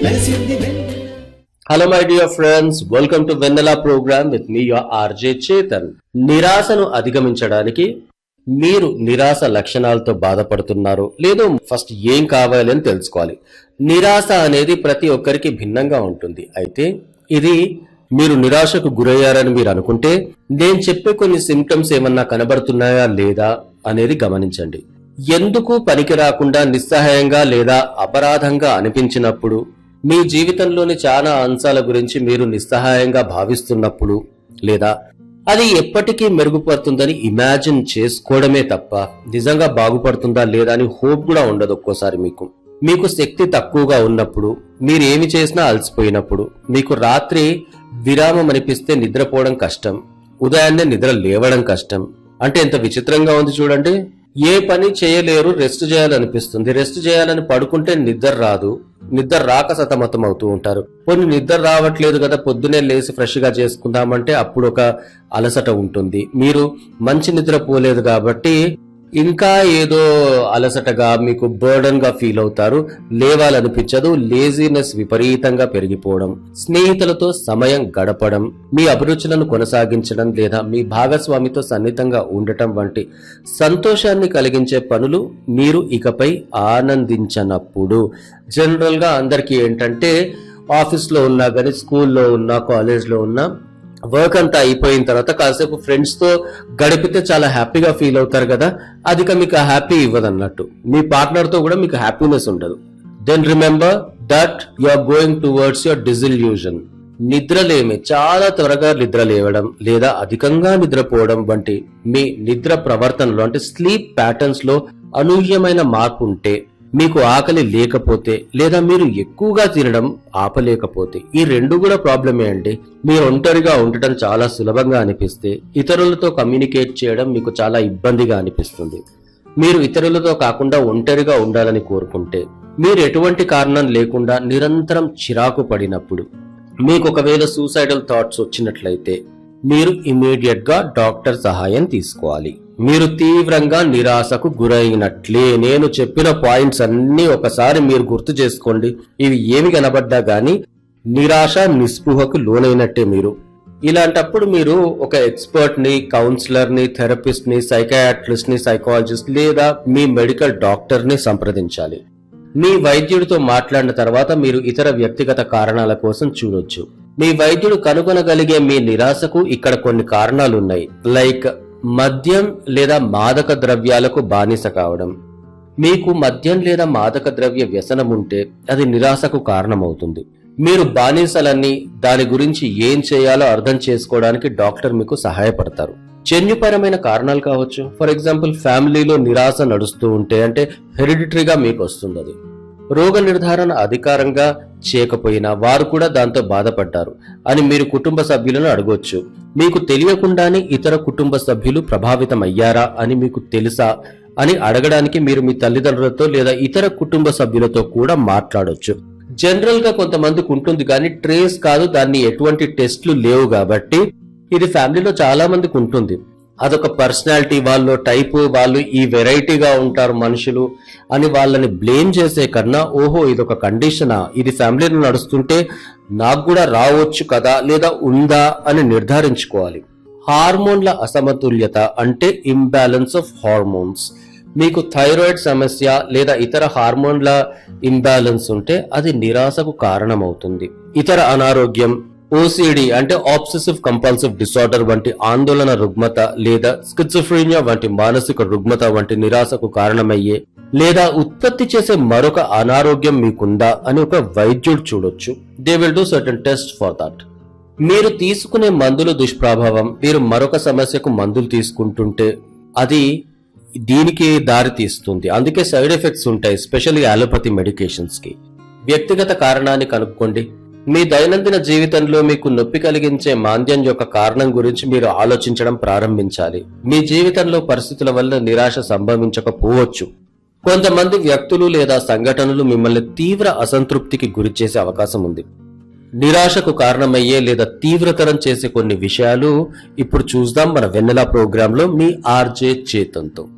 Hello my dear friends, welcome to Vanilla program with me your RJ Chetan. నిరాశను అధిగమించడానికి మీరు నిరాశ లక్షణాలతో బాధపడుతున్నారు లేదో ఫస్ట్ ఏం కావాలి అని తెలుసుకోవాలి. నిరాశ అనేది ప్రతి ఒక్కరికి భిన్నంగా ఉంటుంది. అయితే ఇది మీరు నిరాశకు గురయ్యారని మీరు అనుకుంటే నేను చెప్పే కొన్ని సిమ్టమ్స్ ఏమన్నా కనబడుతున్నాయా లేదా అనేది గమనించండి. ఎందుకు పనికి రాకుండా నిస్సహాయంగా లేదా అపరాధంగా అనిపించినప్పుడు, మీ జీవితంలోని చాలా అంశాల గురించి మీరు నిస్సహాయంగా భావిస్తున్నప్పుడు, లేదా అది ఎప్పటికీ మెరుగుపడుతుందని ఇమాజిన్ చేసుకోవడమే తప్ప నిజంగా బాగుపడుతుందా లేదా అని హోప్ కూడా ఉండదు. ఒక్కోసారి మీకు శక్తి తక్కువగా ఉన్నప్పుడు, మీరు ఏమి చేసినా అలసిపోయినప్పుడు, మీకు రాత్రి విరామం అనిపిస్తే నిద్రపోవడం కష్టం, ఉదయాన్నే నిద్ర లేవడం కష్టం. అంటే ఎంత విచిత్రంగా ఉంది చూడండి. ఏ పని చేయలేరు, రెస్ట్ చేయాలనిపిస్తుంది. రెస్ట్ చేయాలని పడుకుంటే నిద్ర రాదు, నిద్ర రాక సతమతం అవుతూ ఉంటారు. కొన్ని నిద్ర రావట్లేదు కదా, పొద్దునే లేసి ఫ్రెష్ గా చేసుకుందామంటే అప్పుడు ఒక అలసట ఉంటుంది. మీరు మంచి నిద్ర పోలేదు కాబట్టి ఇంకా ఏదో అలసటగా మీకు బర్డన్ గా ఫీల్ అవుతారు, లేవాలనిపించదు, లేజీనెస్ విపరీతంగా పెరిగిపోవడం, స్నేహితులతో సమయం గడపడం, మీ అభిరుచులను కొనసాగించడం లేదా మీ భాగస్వామితో సన్నిహితంగా ఉండటం వంటి సంతోషాన్ని కలిగించే పనులు మీరు ఇకపై ఆనందించనప్పుడు. జనరల్ గా అందరికీ ఏంటంటే ఆఫీస్ లో ఉన్నా గానీ, స్కూల్లో ఉన్నా, కాలేజ్ లో ఉన్నా వర్క్ అంతా అయిపోయిన తర్వాత కాసేపు ఫ్రెండ్స్ తో గడిపితే చాలా హ్యాపీగా ఫీల్ అవుతారు కదా, అది మీకు హ్యాపీ ఇవ్వదు అన్నట్టు. మీ పార్ట్నర్ తో కూడా మీకు హ్యాపీనెస్ ఉండదు. Then remember that you are going towards your డిసిల్యూజన్. నిద్రలేమి, చాలా త్వరగా నిద్ర లేవడం లేదా అధికంగా నిద్రపోవడం వంటి మీ నిద్ర ప్రవర్తనలో అంటే స్లీప్ ప్యాటర్న్స్ లో అనూహ్యమైన మార్పు ఉంటే, మీకు ఆకలి లేకపోతే లేదా మీరు ఎక్కువగా తినడం ఆపలేకపోతే, ఈ రెండు కూడా ప్రాబ్లమే అండి. మీరు ఒంటరిగా ఉండటం చాలా సులభంగా అనిపిస్తే, ఇతరులతో కమ్యూనికేట్ చేయడం మీకు చాలా ఇబ్బందిగా అనిపిస్తుంది. మీరు ఇతరులతో కాకుండా ఒంటరిగా ఉండాలని కోరుకుంటే, మీరు ఎటువంటి కారణం లేకుండా నిరంతరం చిరాకు పడినప్పుడు, మీకు ఒకవేళ సూసైడల్ థాట్స్ వచ్చినట్లయితే మీరు ఇమీడియట్ గా డాక్టర్ సహాయం తీసుకోవాలి. మీరు తీవ్రంగా నిరాశకు గురైనట్లే. నేను చెప్పిన పాయింట్స్ అన్ని ఒకసారి మీరు గుర్తు చేసుకోండి. ఇవి ఏమి కనబడ్డా గానీ నిరాశ నిస్పృహకు లోనైనట్టే. మీరు ఇలాంటప్పుడు మీరు ఒక ఎక్స్పర్ట్ ని, కౌన్సిలర్ ని, థెరపిస్ట్ ని, సైకాట్రిస్ట్ ని, సైకాలజిస్ట్ లేదా మీ మెడికల్ డాక్టర్ ని సంప్రదించాలి. మీ వైద్యుడితో మాట్లాడిన తర్వాత మీరు ఇతర వ్యక్తిగత కారణాల కోసం చూడొచ్చు. మీ వైద్యుడు కనుగొనగలిగే మీ నిరాశకు ఇక్కడ కొన్ని కారణాలున్నాయి. లైక్ మద్యం లేదా మాదక ద్రవ్యాలకు బానిస కావడం. మీకు మద్యం లేదా మాదక ద్రవ్య వ్యసనం ఉంటే అది నిరాశకు కారణమవుతుంది. మీరు బానిసలన్నీ దాని గురించి ఏం చేయాలో అర్థం చేసుకోవడానికి డాక్టర్ మీకు సహాయపడతారు. జన్యుపరమైన కారణాలు కావచ్చు. ఫర్ ఎగ్జాంపుల్, ఫ్యామిలీలో నిరాశ నడుస్తూ ఉంటే, అంటే హెరిడిటరీగా మీకు వస్తుంది అది. రోగ నిర్ధారణ అధికారంగా చేయకపోయినా వారు కూడా దాంతో బాధపడ్డారు అని మీరు కుటుంబ సభ్యులను అడగొచ్చు. మీకు తెలియకుండానే ఇతర కుటుంబ సభ్యులు ప్రభావితం అయ్యారా అని మీకు తెలుసా అని అడగడానికి మీరు మీ తల్లిదండ్రులతో లేదా ఇతర కుటుంబ సభ్యులతో కూడా మాట్లాడొచ్చు. జనరల్ గా కొంతమందికి ఉంటుంది కానీ ట్రేస్ కాదు, దాన్ని ఎటువంటి టెస్ట్లు లేవు కాబట్టి ఇది ఫ్యామిలీలో చాలా మందికి ఉంటుంది. అదొక పర్సనాలిటీ, వాళ్ళు టైపు, వాళ్ళు ఈ వెరైటీగా ఉంటారు మనుషులు అని వాళ్ళని బ్లేమ్ చేసే కన్నా, ఓహో ఇదొక కండిషనా, ఇది ఫ్యామిలీలో నడుస్తుంటే నాకు కూడా రావచ్చు కదా లేదా ఉందా అని నిర్ధారించుకోవాలి. హార్మోన్ల అసమతుల్యత అంటే ఇంబ్యాలెన్స్ ఆఫ్ హార్మోన్స్. మీకు థైరాయిడ్ సమస్య లేదా ఇతర హార్మోన్ల ఇంబ్యాలెన్స్ ఉంటే అది నిరాశకు కారణమవుతుంది. ఇతర అనారోగ్యం, ఓసిడి అంటే ఆబ్సెసివ్ కంపల్సివ్ డిసార్డర్ వంటి ఆందోళన రుగ్మత లేదా స్కిజోఫ్రీనియా వంటి మానసిక రుగ్మత వంటి నిరాశకు కారణమయ్యే లేదా ఉత్పత్తి చేసే మరొక అనారోగ్యం మీకుందా అని ఒక వైద్యుడు చూడొచ్చు. They will do certain test for that. మీరు తీసుకునే మందుల దుష్ప్రభావం, మీరు మరొక సమస్యకు మందులు తీసుకుంటుంటే అది దీనికి దారి తీస్తుంది. అందుకే సైడ్ ఎఫెక్ట్స్ ఉంటాయి, స్పెషల్లీ అలోపతి మెడికేషన్స్ కి. వ్యక్తిగత కారణాన్ని కనుక్కోండి. మీ దైనందిన జీవితంలో మీకు నొప్పి కలిగించే మాంద్యం యొక్క కారణం గురించి మీరు ఆలోచించడం ప్రారంభించాలి. మీ జీవితంలో పరిస్థితుల వల్ల నిరాశ సంభవించకపోవచ్చు. కొంతమంది వ్యక్తులు లేదా సంఘటనలు మిమ్మల్ని తీవ్ర అసంతృప్తికి గురి చేసే అవకాశం ఉంది. నిరాశకు కారణమయ్యే లేదా తీవ్రతరం చేసే కొన్ని విషయాలు ఇప్పుడు చూద్దాం మన వెన్నెల ప్రోగ్రాంలో మీ ఆర్జే చేతన్తో.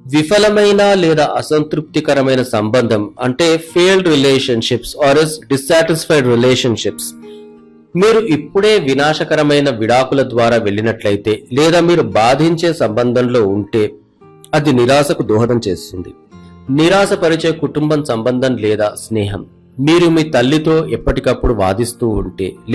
విఫలమైన లేదా అసంతృప్తికరమైన సంబంధం అంటే failed relationships are dissatisfied relationships. మీరు ఇప్పుడే వినాశకరమైన విడాకుల ద్వారా వెళ్ళినట్లయితే లేదా మీరు బాధించే సంబంధంలో ఉంటే అది నిరాశకు దోహదం చేస్తుంది. నిరాశపరిచే కుటుంబం సంబంధం లేదా స్నేహం. మీరు మీ తల్లితో ఎప్పటికప్పుడు వాదిస్తూ ఉంటే